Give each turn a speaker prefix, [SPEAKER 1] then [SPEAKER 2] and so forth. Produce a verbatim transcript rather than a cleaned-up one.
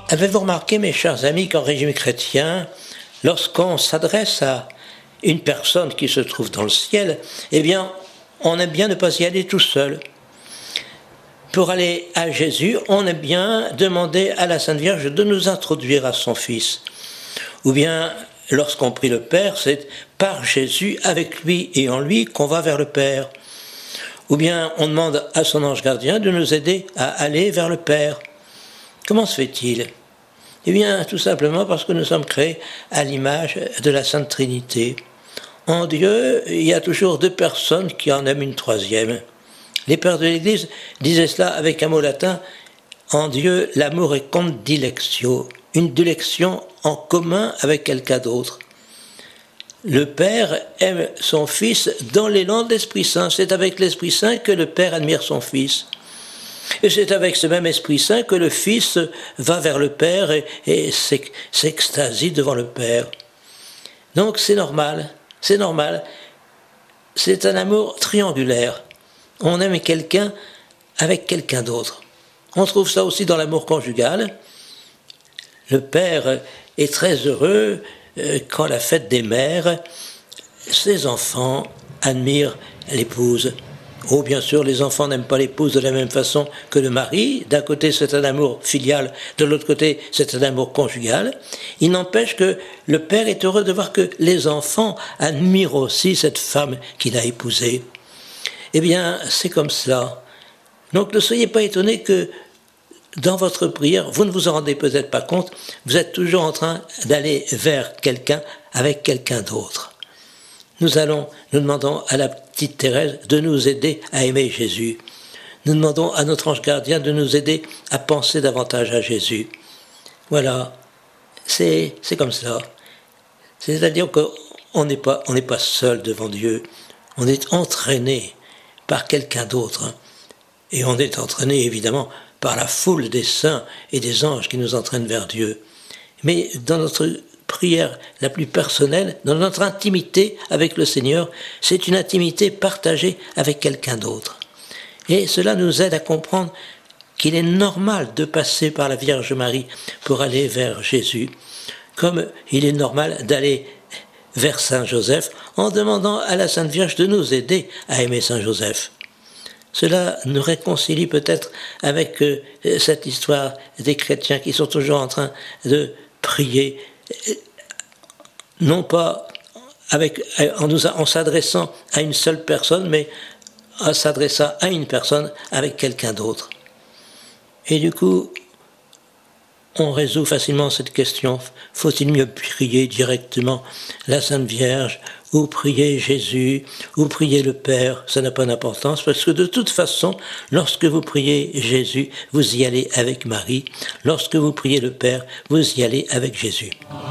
[SPEAKER 1] Avez-vous remarqué, mes chers amis, qu'en régime chrétien, lorsqu'on s'adresse à une personne qui se trouve dans le ciel, eh bien, on aime bien ne pas y aller tout seul. Pour aller à Jésus, on aime bien demander à la Sainte Vierge de nous introduire à son Fils. Ou bien, lorsqu'on prie le Père, c'est par Jésus, avec lui et en lui, qu'on va vers le Père. Ou bien, on demande à son ange gardien de nous aider à aller vers le Père. Comment se fait-il ? Eh bien, tout simplement parce que nous sommes créés à l'image de la Sainte Trinité. En Dieu, il y a toujours deux personnes qui en aiment une troisième. Les pères de l'Église disaient cela avec un mot latin. En Dieu, l'amour est condilectio, une dilection en commun avec quelqu'un d'autre. Le Père aime son Fils dans l'élan de l'Esprit Saint. C'est avec l'Esprit Saint que le Père admire son Fils. Et c'est avec ce même Esprit Saint que le Fils va vers le Père et, et s'extasie devant le Père. Donc c'est normal, c'est normal. C'est un amour triangulaire. On aime quelqu'un avec quelqu'un d'autre. On trouve ça aussi dans l'amour conjugal. Le Père est très heureux quand la fête des mères, ses enfants admirent l'épouse. Oh, bien sûr, les enfants n'aiment pas l'épouse de la même façon que le mari. D'un côté, c'est un amour filial, de l'autre côté, c'est un amour conjugal. Il n'empêche que le père est heureux de voir que les enfants admirent aussi cette femme qu'il a épousée. Eh bien, c'est comme ça. Donc, ne soyez pas étonnés que dans votre prière, vous ne vous en rendez peut-être pas compte, vous êtes toujours en train d'aller vers quelqu'un avec quelqu'un d'autre. Nous allons, nous demandons à la petite Thérèse de nous aider à aimer Jésus. Nous demandons à notre ange gardien de nous aider à penser davantage à Jésus. Voilà, c'est, c'est comme ça. C'est-à-dire qu'on n'est pas, on n'est pas seul devant Dieu, on est entraîné par quelqu'un d'autre. Et on est entraîné évidemment par la foule des saints et des anges qui nous entraînent vers Dieu. Mais dans notre prière la plus personnelle, dans notre intimité avec le Seigneur, c'est une intimité partagée avec quelqu'un d'autre. Et cela nous aide à comprendre qu'il est normal de passer par la Vierge Marie pour aller vers Jésus, comme il est normal d'aller vers Saint Joseph en demandant à la Sainte Vierge de nous aider à aimer Saint Joseph. Cela nous réconcilie peut-être avec euh, cette histoire des chrétiens qui sont toujours en train de prier, non pas avec, en, nous, en s'adressant à une seule personne, mais en s'adressant à une personne avec quelqu'un d'autre. Et du coup, on résout facilement cette question. Faut-il mieux prier directement la Sainte Vierge, ou prier Jésus, ou prier le Père? Ça n'a pas d'importance, parce que de toute façon, lorsque vous priez Jésus, vous y allez avec Marie. Lorsque vous priez le Père, vous y allez avec Jésus.